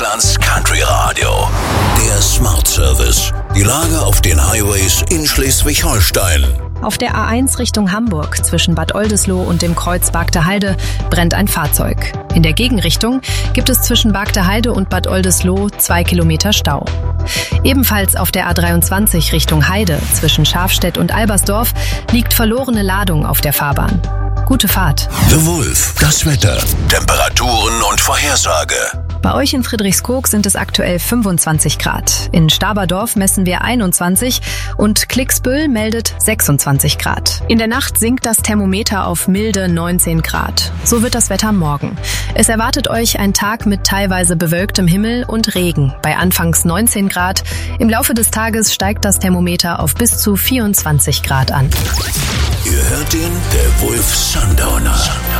Deutschlands Country Radio. Der Smart Service. Die Lage auf den Highways in Schleswig-Holstein. Auf der A1 Richtung Hamburg zwischen Bad Oldesloe und dem Kreuz Bargteheide brennt ein Fahrzeug. In der Gegenrichtung gibt es zwischen Bargteheide und Bad Oldesloe 2 Kilometer Stau. Ebenfalls auf der A23 Richtung Heide zwischen Schafstedt und Albersdorf liegt verlorene Ladung auf der Fahrbahn. Gute Fahrt. The Wolf, das Wetter, Temperaturen und Vorhersage. Bei euch in Friedrichskoog sind es aktuell 25 Grad. In Staberdorf messen wir 21 und Klicksbüll meldet 26 Grad. In der Nacht sinkt das Thermometer auf milde 19 Grad. So wird das Wetter morgen. Es erwartet euch ein Tag mit teilweise bewölktem Himmel und Regen bei anfangs 19 Grad. Im Laufe des Tages steigt das Thermometer auf bis zu 24 Grad an. Ihr hört ihn, der Wolf Sundowner.